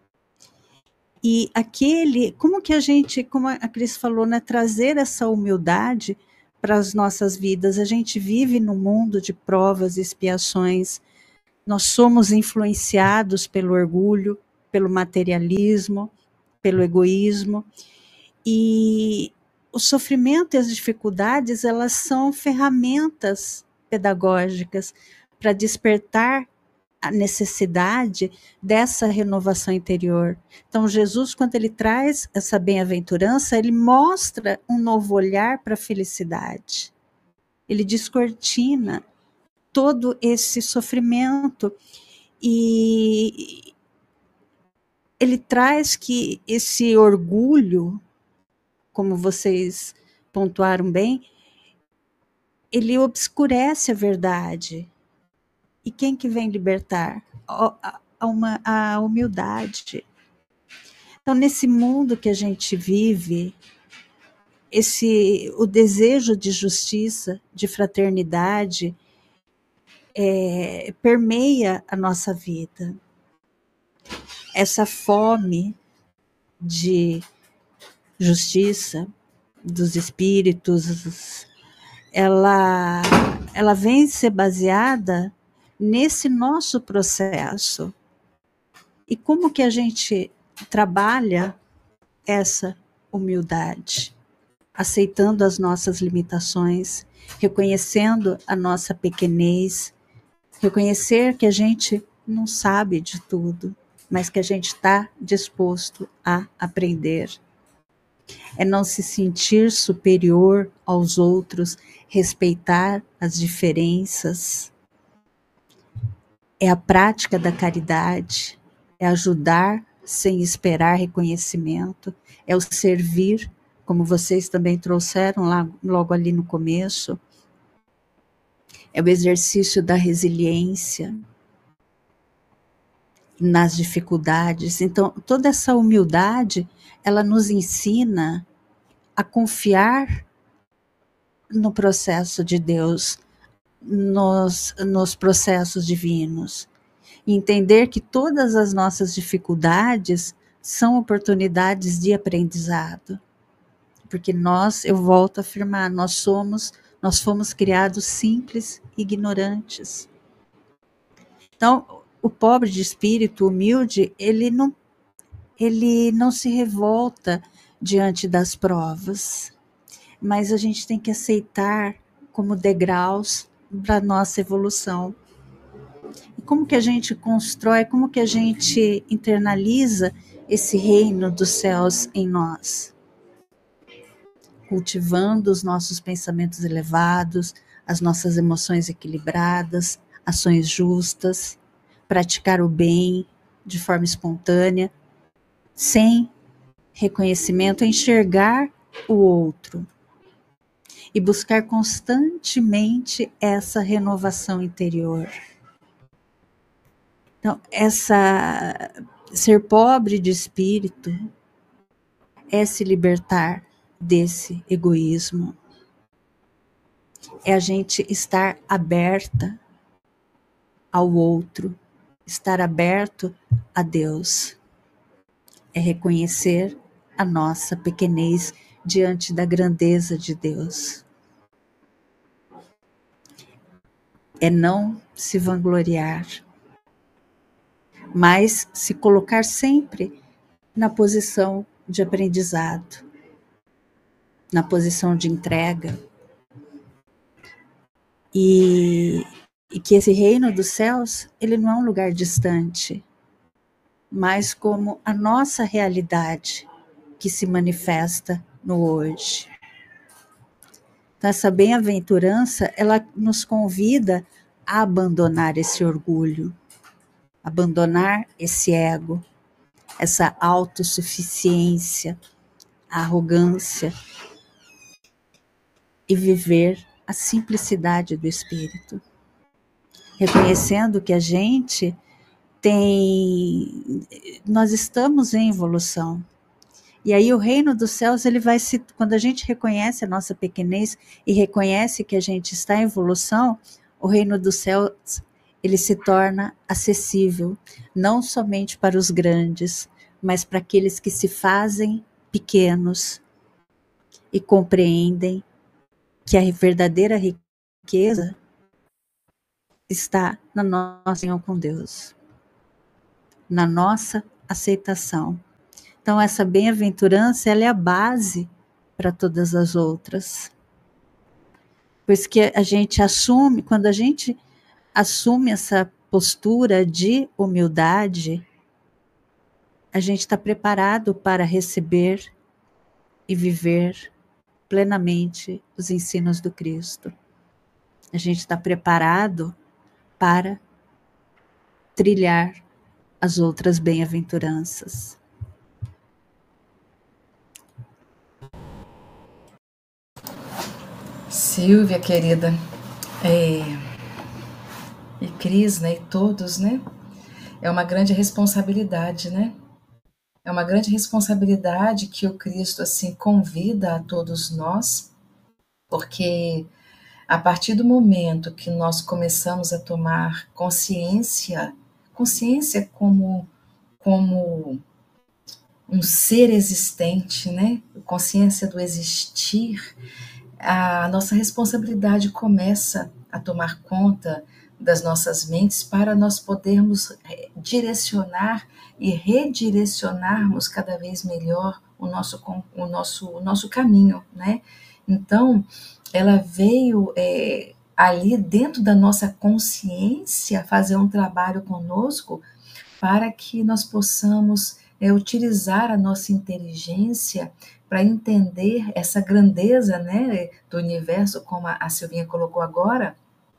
E aquele, como que a gente, como a Cris falou, né, trazer essa humildade para as nossas vidas. A gente vive num mundo de provas e expiações. Nós somos influenciados pelo orgulho, pelo materialismo, pelo egoísmo. E o sofrimento e as dificuldades, elas são ferramentas pedagógicas para despertar a necessidade dessa renovação interior. Então, Jesus, quando ele traz essa bem-aventurança, ele mostra um novo olhar para a felicidade. Ele descortina todo esse sofrimento e ele traz que esse orgulho, como vocês pontuaram bem, ele obscurece a verdade. E quem que vem libertar? A, a, uma, a humildade. Então, nesse mundo que a gente vive, esse, o desejo de justiça, de fraternidade, é, permeia a nossa vida. Essa fome de justiça dos espíritos, ela, ela vem ser baseada nesse nosso processo. E como que a gente trabalha essa humildade? Aceitando as nossas limitações, reconhecendo a nossa pequenez, reconhecer que a gente não sabe de tudo, mas que a gente está disposto a aprender. É não se sentir superior aos outros, respeitar as diferenças. É a prática da caridade, é ajudar sem esperar reconhecimento, é o servir, como vocês também trouxeram lá, logo ali no começo, é o exercício da resiliência nas dificuldades. Então, toda essa humildade, ela nos ensina a confiar no processo de Deus, nos, nos processos divinos. Entender que todas as nossas dificuldades são oportunidades de aprendizado. Porque nós, eu volto a afirmar, nós somos, nós fomos criados simples e ignorantes. Então, o pobre de espírito humilde, ele não, ele não se revolta diante das provas, mas a gente tem que aceitar como degraus para a nossa evolução. E como que a gente constrói, como que a gente internaliza esse reino dos céus em nós? Cultivando os nossos pensamentos elevados, as nossas emoções equilibradas, ações justas, praticar o bem de forma espontânea, sem reconhecimento, enxergar o outro e buscar constantemente essa renovação interior. Então, essa, ser pobre de espírito é se libertar desse egoísmo. É a gente estar aberta ao outro, estar aberto a Deus. É reconhecer a nossa pequenez diante da grandeza de Deus. É não se vangloriar, mas se colocar sempre na posição de aprendizado, na posição de entrega. E, e que esse reino dos céus, ele não é um lugar distante, mas como a nossa realidade que se manifesta no hoje. Então, essa bem-aventurança, ela nos convida a abandonar esse orgulho, abandonar esse ego, essa autossuficiência, a arrogância e viver a simplicidade do espírito, reconhecendo que a gente tem, nós estamos em evolução E aí o reino dos céus, ele vai se, quando a gente reconhece a nossa pequenez e reconhece que a gente está em evolução, o reino dos céus, ele se torna acessível, não somente para os grandes, mas para aqueles que se fazem pequenos e compreendem que a verdadeira riqueza está na nossa união com Deus, na nossa aceitação. Então, essa bem-aventurança, ela é a base para todas as outras. Pois que a gente assume, quando a gente assume essa postura de humildade, a gente está preparado para receber e viver plenamente os ensinos do Cristo. A gente está preparado para trilhar as outras bem-aventuranças. Silvia, querida, é, e Cris, né, e todos, né, é uma grande responsabilidade, né, é uma grande responsabilidade que o Cristo, assim, convida a todos nós, porque a partir do momento que nós começamos a tomar consciência, consciência como, como um ser existente, né, consciência do existir, a nossa responsabilidade começa a tomar conta das nossas mentes para nós podermos direcionar e redirecionarmos cada vez melhor o nosso, o nosso, o nosso caminho, né? Então, ela veio é, ali dentro da nossa consciência fazer um trabalho conosco para que nós possamos é, utilizar a nossa inteligência para entender essa grandeza, né, do universo, como a Silvinha colocou agora,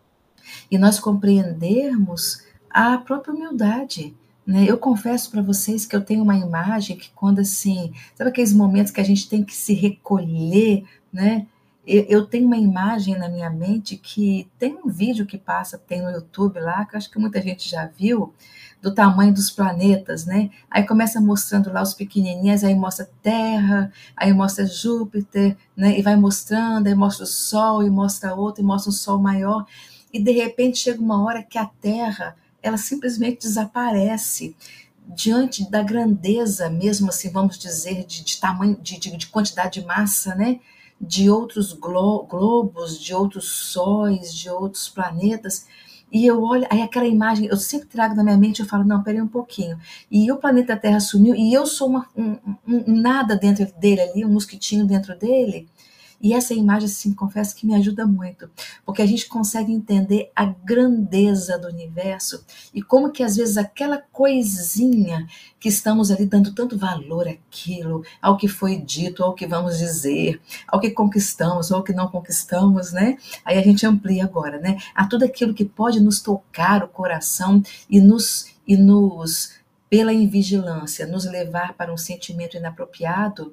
e nós compreendermos a própria humildade. Né? Eu confesso para vocês que eu tenho uma imagem que quando assim, sabe aqueles momentos que a gente tem que se recolher, né? Eu tenho uma imagem na minha mente que tem um vídeo que passa, tem no YouTube lá, que eu acho que muita gente já viu, do tamanho dos planetas, né? Aí começa mostrando lá os pequenininhos, aí mostra Terra, aí mostra Júpiter, né? E vai mostrando, aí mostra o Sol, e mostra outro, e mostra um Sol maior, e de repente chega uma hora que a Terra, ela simplesmente desaparece, diante da grandeza mesmo, assim, vamos dizer, de, de tamanho, de, de, de quantidade de massa, né? De outros glo globos, de outros sóis, de outros planetas, e eu olho, aí aquela imagem, eu sempre trago na minha mente, eu falo, não, peraí um pouquinho, e o planeta Terra sumiu, e eu sou uma, um, um, um nada dentro dele ali, um mosquitinho dentro dele, e essa imagem, assim, confesso que me ajuda muito, porque a gente consegue entender a grandeza do universo, e como que às vezes aquela coisinha que estamos ali dando tanto valor àquilo, ao que foi dito, ao que vamos dizer, ao que conquistamos, ou ao que não conquistamos, né? Aí a gente amplia agora, né? A tudo aquilo que pode nos tocar o coração e nos, e nos pela invigilância, nos levar para um sentimento inapropriado.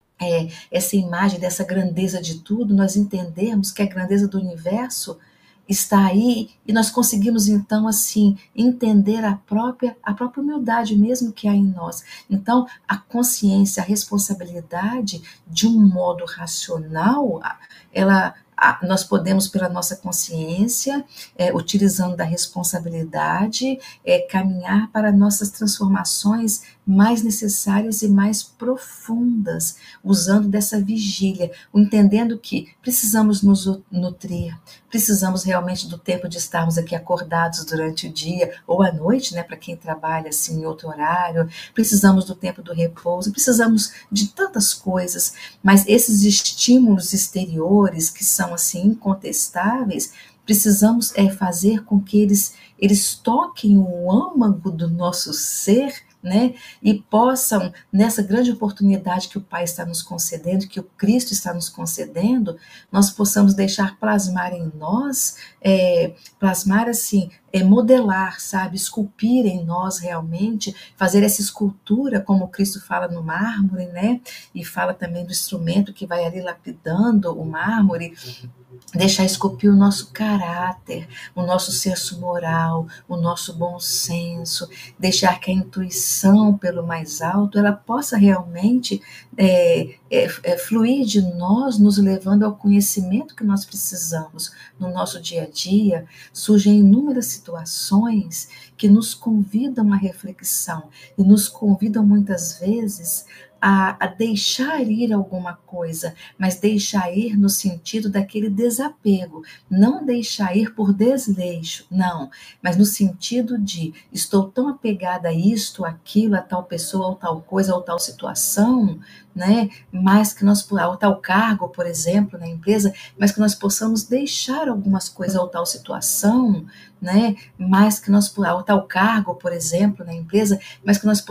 É, essa imagem dessa grandeza de tudo, nós entendermos que a grandeza do universo está aí e nós conseguimos então assim entender a própria a própria humildade mesmo que há em nós. Então a consciência, a responsabilidade de um modo racional, ela nós podemos, pela nossa consciência, é, utilizando da responsabilidade, é, caminhar para nossas transformações mais necessárias e mais profundas, usando dessa vigília, entendendo que precisamos nos nutrir, precisamos realmente do tempo de estarmos aqui acordados durante o dia ou à noite, né, para quem trabalha assim em outro horário, precisamos do tempo do repouso, precisamos de tantas coisas, mas esses estímulos exteriores que são assim incontestáveis, precisamos é, fazer com que eles, eles toquem o âmago do nosso ser, né, e possam, nessa grande oportunidade que o Pai está nos concedendo, que o Cristo está nos concedendo, nós possamos deixar plasmar em nós, é, plasmar assim, é, modelar, sabe, esculpir em nós realmente, fazer essa escultura, como Cristo fala no mármore, né? E fala também do instrumento que vai ali lapidando o mármore, deixar esculpir o nosso caráter, o nosso senso moral, o nosso bom senso, deixar que a intuição pelo mais alto ela possa realmente é, é, é, fluir de nós, nos levando ao conhecimento que nós precisamos. No nosso dia a dia, surgem inúmeras situações que nos convidam à reflexão e nos convidam muitas vezes a, a deixar ir alguma coisa, mas deixar ir no sentido daquele desapego, não deixar ir por desleixo, não, mas no sentido de estou tão apegada a isto, aquilo, a tal pessoa, ou tal coisa, ou tal situação, né, mas que nós, ao tal cargo, por exemplo, na empresa, mas que nós possamos deixar algumas coisas, ou tal situação, né, mas que nós, ao tal cargo, por exemplo, na empresa, mas que nós